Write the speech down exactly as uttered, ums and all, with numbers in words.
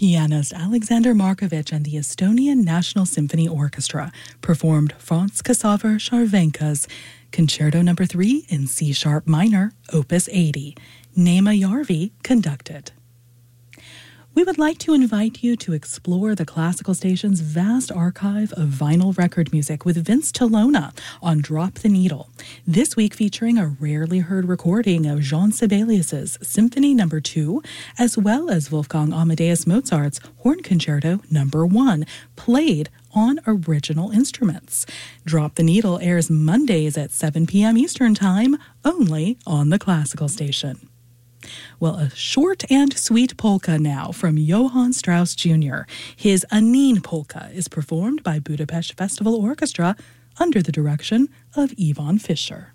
Pianist Alexander Markovich and the Estonian National Symphony Orchestra performed Franz Kasaver Charvenka's Concerto Number three in C-sharp minor, Opus eighty. Nema Järvi conducted. We would like to invite you to explore the Classical Station's vast archive of vinyl record music with Vince Tolona on Drop the Needle, this week featuring a rarely heard recording of Jean Sibelius's Symphony Number two, as well as Wolfgang Amadeus Mozart's Horn Concerto Number one, played on original instruments. Drop the Needle airs Mondays at seven p.m. Eastern Time, only on the Classical Station. Well, a short and sweet polka now from Johann Strauss Junior His Anine polka is performed by Budapest Festival Orchestra under the direction of Ivan Fischer.